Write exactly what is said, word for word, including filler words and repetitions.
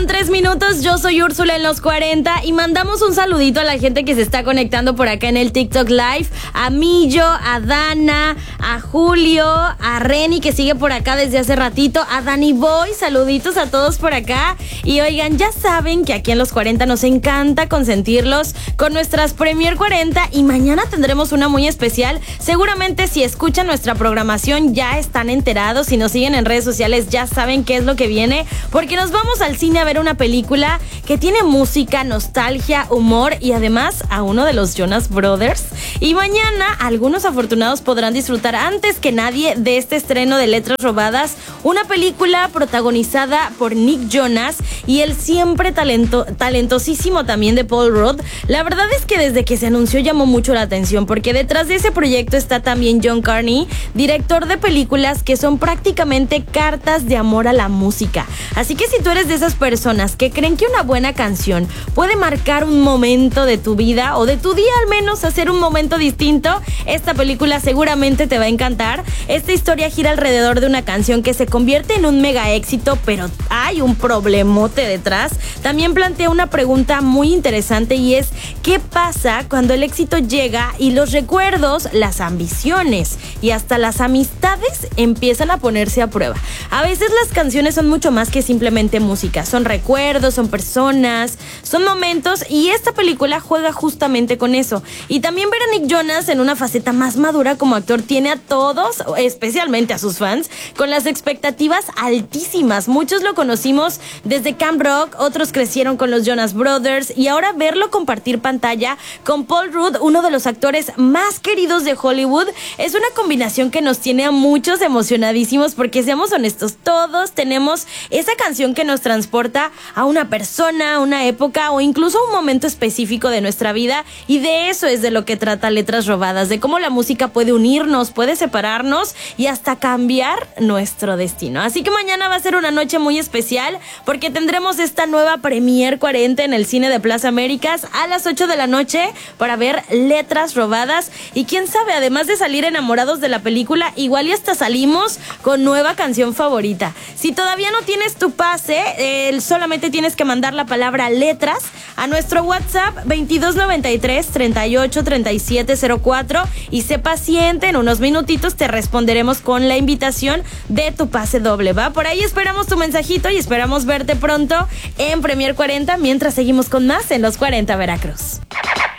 con tres minutos, yo soy Úrsula en los cuarenta y mandamos un saludito a la gente que se está conectando por acá en el TikTok Live, a Millo, a Dana, a Julio, a Reni que sigue por acá desde hace ratito, a Dani Boy, saluditos a todos por acá. Y oigan, ya saben que aquí en los cuarenta nos encanta consentirlos con nuestras Premier cuarenta y mañana tendremos una muy especial. Seguramente si escuchan nuestra programación ya están enterados, si nos siguen en redes sociales ya saben qué es lo que viene, porque nos vamos al cine a ver una película que tiene música, nostalgia, humor y además a uno de los Jonas Brothers. Y mañana algunos afortunados podrán disfrutar antes que nadie de este estreno de Letras Robadas, una película protagonizada por Nick Jonas y el siempre talento, talentosísimo también de Paul Rudd. La verdad es que desde que se anunció llamó mucho la atención, porque detrás de ese proyecto está también John Carney, director de películas que son prácticamente cartas de amor a la música. Así que si tú eres de esas personas que creen que una buena canción puede marcar un momento de tu vida o de tu día, al menos hacer un momento distinto, esta película seguramente te va a encantar. Esta historia gira alrededor de una canción que se convierte en un mega éxito, pero hay un problemote detrás. También plantea una pregunta muy interesante y es: ¿qué pasa cuando el éxito llega y los recuerdos, las ambiciones y hasta las amistades empiezan a ponerse a prueba? A veces las canciones son mucho más que simplemente música, son recuerdos, son personas, son momentos, y esta película juega justamente con eso. Y también ver a Nick Jonas en una faceta más madura como actor tiene a todos, especialmente a sus fans, con las expectativas altísimas. Muchos lo conocimos desde Camp Rock, otros crecieron con los Jonas Brothers, y ahora verlo compartir pantalla con Paul Rudd, uno de los actores más queridos de Hollywood, es una combinación que nos tiene a muchos emocionadísimos, porque seamos honestos, todos tenemos esa canción que nos transporta a una persona, a una época o incluso a un momento específico de nuestra vida, y de eso es de lo que trata Letras Robadas, de cómo la música puede unirnos, puede separarnos y hasta cambiar nuestro destino. Así que mañana va a ser una noche muy especial, porque tendremos esta nueva Premier cuarenta en el cine de Plaza Américas a las ocho de la noche para ver Letras Robadas, y quién sabe, además de salir enamorados de la película, igual y hasta salimos con nueva canción favorita. Si todavía no tienes tu pase, eh, solamente tienes que mandar la palabra letras a nuestro WhatsApp veintidós noventa y tres, treinta y ocho, treinta y siete cero cuatro, y sé paciente, en unos minutitos te responderemos con la invitación de tu pase doble, ¿va? Por ahí esperamos tu mensajito y esperamos verte pronto en Premier cuarenta, mientras seguimos con más en los cuarenta Veracruz.